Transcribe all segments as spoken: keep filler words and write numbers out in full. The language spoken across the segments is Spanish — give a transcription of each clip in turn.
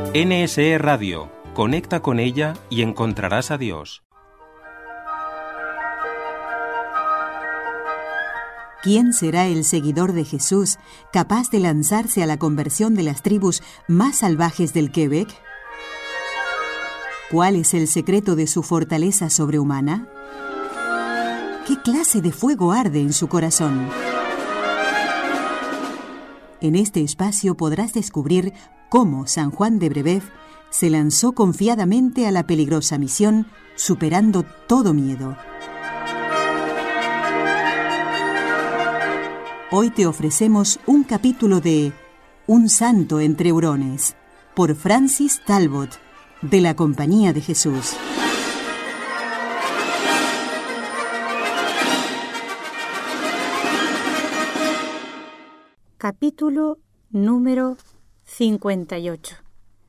N S E Radio. Conecta con ella y encontrarás a Dios. ¿Quién será el seguidor de Jesús capaz de lanzarse a la conversión de las tribus más salvajes del Quebec? ¿Cuál es el secreto de su fortaleza sobrehumana? ¿Qué clase de fuego arde en su corazón? En este espacio podrás descubrir cómo San Juan de Brébeuf se lanzó confiadamente a la peligrosa misión, superando todo miedo. Hoy te ofrecemos un capítulo de Un santo entre hurones, por Francis Talbot, de la Compañía de Jesús. Capítulo número cincuenta y ocho.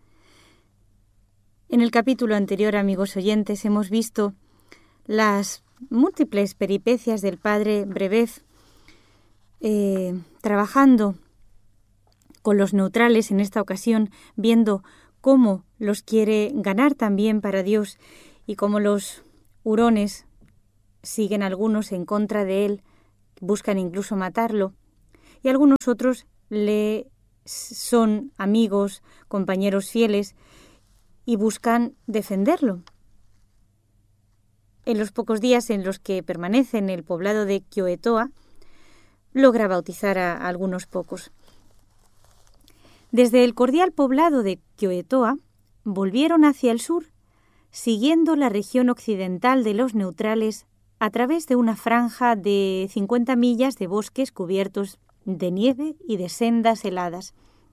En el capítulo anterior, amigos oyentes, hemos visto las múltiples peripecias del padre Brébeuf eh, trabajando con los neutrales, en esta ocasión viendo cómo los quiere ganar también para Dios y cómo los hurones siguen algunos en contra de él, buscan incluso matarlo, y algunos otros le son amigos, compañeros fieles y buscan defenderlo. En los pocos días en los que permanece en el poblado de Kioetoa, logra bautizar a, a algunos pocos. Desde el cordial poblado de Kioetoa volvieron hacia el sur, siguiendo la región occidental de los neutrales a través de una franja de cincuenta millas de bosques cubiertos de nieve y de sendas heladas.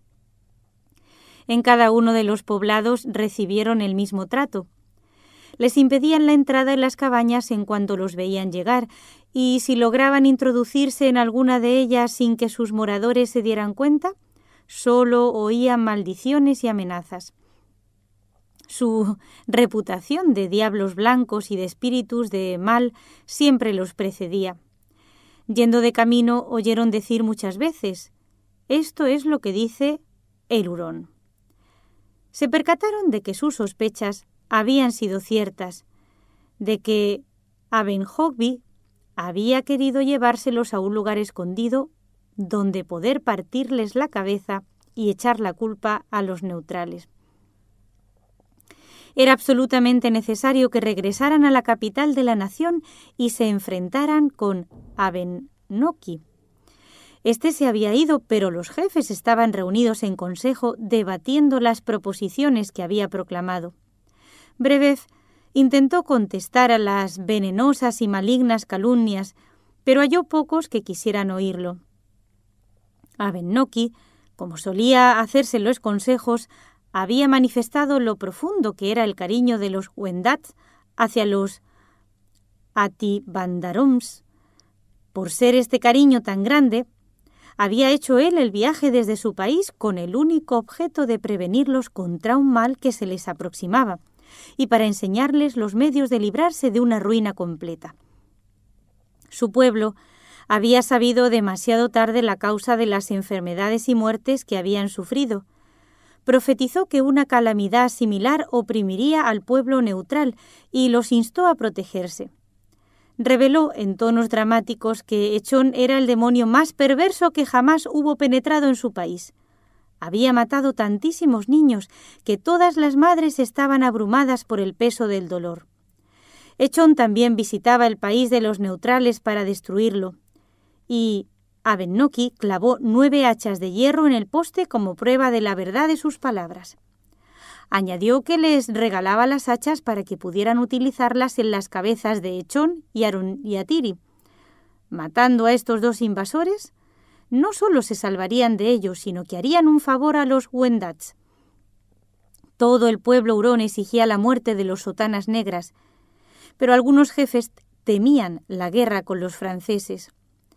En cada uno de los poblados recibieron el mismo trato. Les impedían la entrada en las cabañas en cuanto los veían llegar, y si lograban introducirse en alguna de ellas sin que sus moradores se dieran cuenta, solo oían maldiciones y amenazas. Su reputación de diablos blancos y de espíritus de mal siempre los precedía. Yendo de camino, oyeron decir muchas veces: «Esto es lo que dice el hurón». Se percataron de que sus sospechas habían sido ciertas, de que Abenhogby había querido llevárselos a un lugar escondido donde poder partirles la cabeza y echar la culpa a los neutrales. Era absolutamente necesario que regresaran a la capital de la nación y se enfrentaran con Abennoki. Este se había ido, pero los jefes estaban reunidos en consejo debatiendo las proposiciones que había proclamado. Brébeuf intentó contestar a las venenosas y malignas calumnias, pero halló pocos que quisieran oírlo. Abennoki, como solía hacerse en los consejos, había manifestado lo profundo que era el cariño de los Wendat hacia los Atibandarums. Por ser este cariño tan grande, había hecho él el viaje desde su país con el único objeto de prevenirlos contra un mal que se les aproximaba y para enseñarles los medios de librarse de una ruina completa. Su pueblo había sabido demasiado tarde la causa de las enfermedades y muertes que habían sufrido. Profetizó que una calamidad similar oprimiría al pueblo neutral y los instó a protegerse. Reveló en tonos dramáticos que Echón era el demonio más perverso que jamás hubo penetrado en su país. Había matado tantísimos niños que todas las madres estaban abrumadas por el peso del dolor. Echón también visitaba el país de los neutrales para destruirlo, y Abennoki clavó nueve hachas de hierro en el poste como prueba de la verdad de sus palabras. Añadió que les regalaba las hachas para que pudieran utilizarlas en las cabezas de Echón y Arun y Atiri. Matando a estos dos invasores, no solo se salvarían de ellos, sino que harían un favor a los Wendats. Todo el pueblo hurón exigía la muerte de los sotanas negras, pero algunos jefes temían la guerra con los franceses.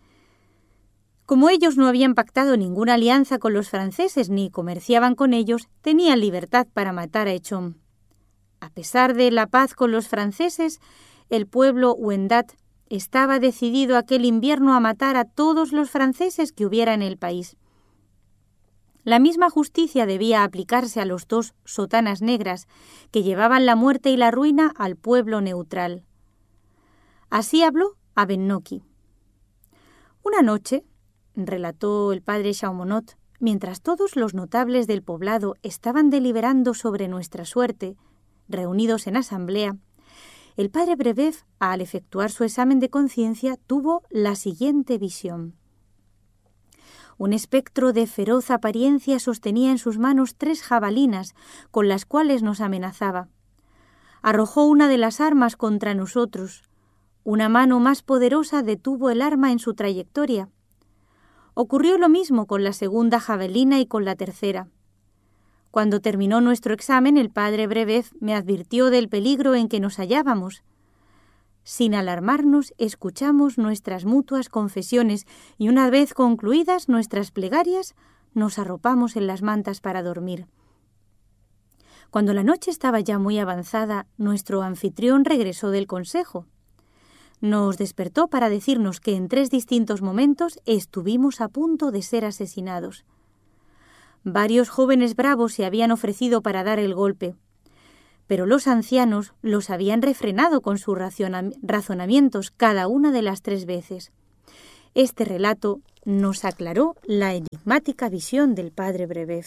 Como ellos no habían pactado ninguna alianza con los franceses ni comerciaban con ellos, tenían libertad para matar a Echón. A pesar de la paz con los franceses, el pueblo Wendat estaba decidido aquel invierno a matar a todos los franceses que hubiera en el país. La misma justicia debía aplicarse a los dos sotanas negras que llevaban la muerte y la ruina al pueblo neutral. Así habló Abennoki. Una noche, relató el padre Chaumonot, mientras todos los notables del poblado estaban deliberando sobre nuestra suerte, reunidos en asamblea, el padre Brebev, al efectuar su examen de conciencia, tuvo la siguiente visión. Un espectro de feroz apariencia sostenía en sus manos tres jabalinas con las cuales nos amenazaba. Arrojó una de las armas contra nosotros. Una mano más poderosa detuvo el arma en su trayectoria. Ocurrió lo mismo con la segunda jabalina y con la tercera. Cuando terminó nuestro examen, el padre Brebev me advirtió del peligro en que nos hallábamos. Sin alarmarnos, escuchamos nuestras mutuas confesiones y una vez concluidas nuestras plegarias, nos arropamos en las mantas para dormir. Cuando la noche estaba ya muy avanzada, nuestro anfitrión regresó del consejo. Nos despertó para decirnos que en tres distintos momentos estuvimos a punto de ser asesinados. Varios jóvenes bravos se habían ofrecido para dar el golpe, pero los ancianos los habían refrenado con sus razonamientos cada una de las tres veces. Este relato nos aclaró la enigmática visión del padre Brebev.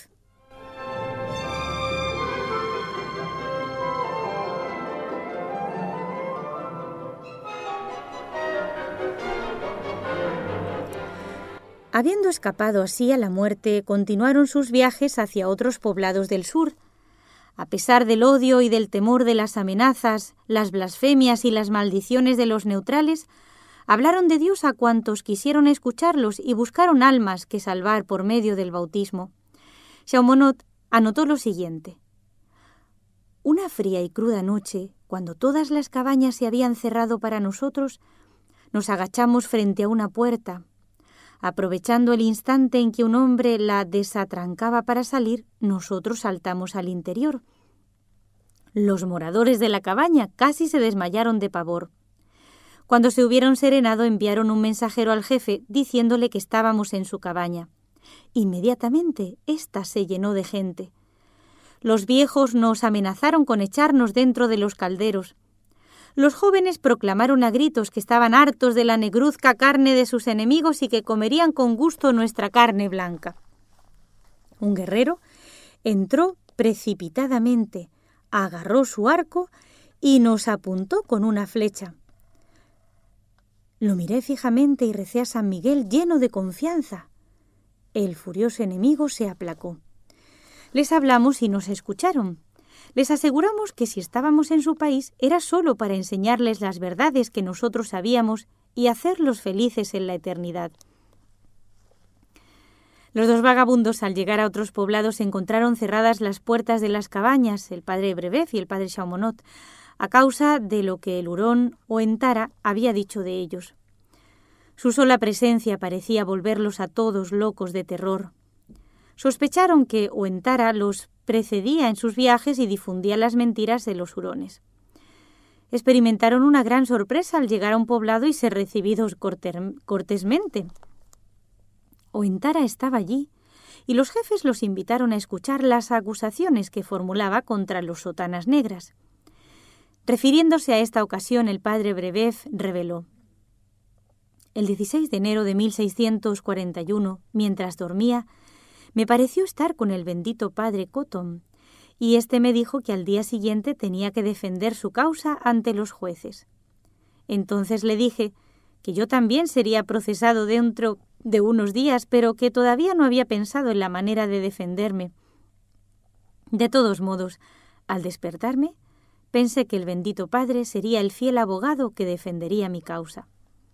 Habiendo escapado así a la muerte, continuaron sus viajes hacia otros poblados del sur. A pesar del odio y del temor de las amenazas, las blasfemias y las maldiciones de los neutrales, hablaron de Dios a cuantos quisieron escucharlos y buscaron almas que salvar por medio del bautismo. Chaumonot anotó lo siguiente. Una fría y cruda noche, cuando todas las cabañas se habían cerrado para nosotros, nos agachamos frente a una puerta. Aprovechando el instante en que un hombre la desatrancaba para salir, nosotros saltamos al interior. Los moradores de la cabaña casi se desmayaron de pavor. Cuando se hubieron serenado, enviaron un mensajero al jefe diciéndole que estábamos en su cabaña. Inmediatamente, ésta se llenó de gente. Los viejos nos amenazaron con echarnos dentro de los calderos. Los jóvenes proclamaron a gritos que estaban hartos de la negruzca carne de sus enemigos y que comerían con gusto nuestra carne blanca. Un guerrero entró precipitadamente, agarró su arco y nos apuntó con una flecha. Lo miré fijamente y recé a San Miguel lleno de confianza. El furioso enemigo se aplacó. Les hablamos y nos escucharon. Les aseguramos que si estábamos en su país era solo para enseñarles las verdades que nosotros sabíamos y hacerlos felices en la eternidad. Los dos vagabundos, al llegar a otros poblados, encontraron cerradas las puertas de las cabañas, el padre Brebev y el padre Chaumonot, a causa de lo que el hurón Oentara había dicho de ellos. Su sola presencia parecía volverlos a todos locos de terror. Sospecharon que Oentara los precedía en sus viajes y difundía las mentiras de los hurones. Experimentaron una gran sorpresa al llegar a un poblado y ser recibidos cortésmente. Oentara estaba allí, y los jefes los invitaron a escuchar las acusaciones que formulaba contra los sotanas negras. Refiriéndose a esta ocasión, el padre Brebev reveló: el dieciséis de enero de mil seiscientos cuarenta y uno, mientras dormía, me pareció estar con el bendito padre Cotton, y éste me dijo que al día siguiente tenía que defender su causa ante los jueces. Entonces le dije que yo también sería procesado dentro de unos días, pero que todavía no había pensado en la manera de defenderme. De todos modos, al despertarme, pensé que el bendito padre sería el fiel abogado que defendería mi causa.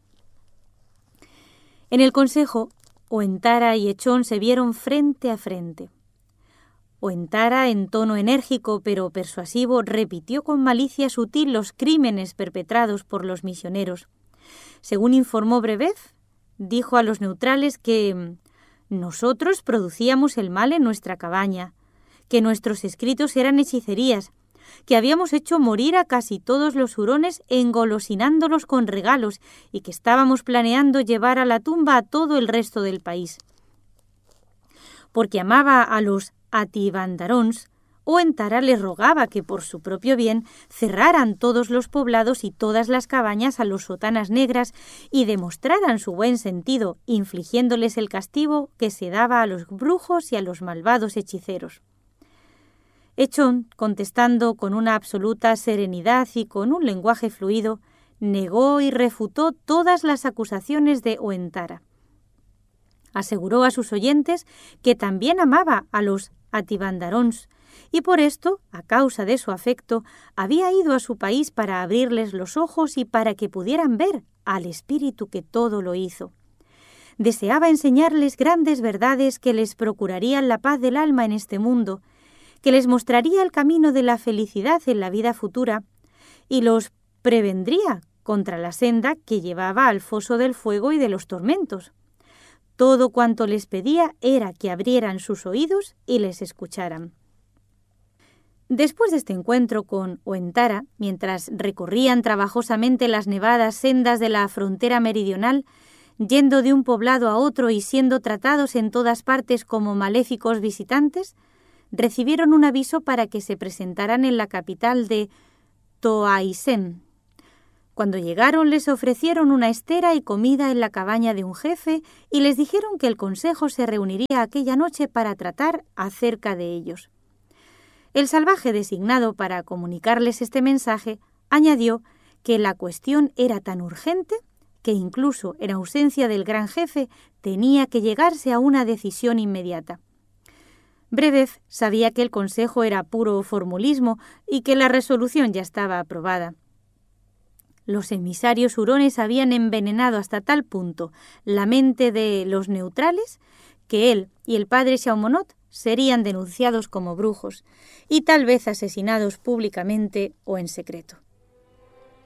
En el consejo, Oentara y Echón se vieron frente a frente. Oentara, en tono enérgico pero persuasivo, repitió con malicia sutil los crímenes perpetrados por los misioneros. Según informó Brebev, dijo a los neutrales que nosotros producíamos el mal en nuestra cabaña, que nuestros escritos eran hechicerías, que habíamos hecho morir a casi todos los hurones engolosinándolos con regalos y que estábamos planeando llevar a la tumba a todo el resto del país. porque amaba a los atibandarons, Oentara les rogaba que por su propio bien cerraran todos los poblados y todas las cabañas a los sotanas negras y demostraran su buen sentido, infligiéndoles el castigo que se daba a los brujos y a los malvados hechiceros. Echón, contestando con una absoluta serenidad y con un lenguaje fluido, negó y refutó todas las acusaciones de Oentara. Aseguró a sus oyentes que también amaba a los atibandarons, y por esto, a causa de su afecto, había ido a su país para abrirles los ojos y para que pudieran ver al Espíritu que todo lo hizo. Deseaba enseñarles grandes verdades que les procurarían la paz del alma en este mundo, que les mostraría el camino de la felicidad en la vida futura y los prevendría contra la senda que llevaba al foso del fuego y de los tormentos. Todo cuanto les pedía era que abrieran sus oídos y les escucharan. Después de este encuentro con Oentara, mientras recorrían trabajosamente las nevadas sendas de la frontera meridional, yendo de un poblado a otro y siendo tratados en todas partes como maléficos visitantes, recibieron un aviso para que se presentaran en la capital de Toaisén. Cuando llegaron les ofrecieron una estera y comida en la cabaña de un jefe y les dijeron que el consejo se reuniría aquella noche para tratar acerca de ellos. El salvaje designado para comunicarles este mensaje añadió que la cuestión era tan urgente que incluso en ausencia del gran jefe tenía que llegarse a una decisión inmediata. Brebev sabía que el consejo era puro formulismo y que la resolución ya estaba aprobada. Los emisarios hurones habían envenenado hasta tal punto la mente de los neutrales que él y el padre Shaumonot serían denunciados como brujos y tal vez asesinados públicamente o en secreto.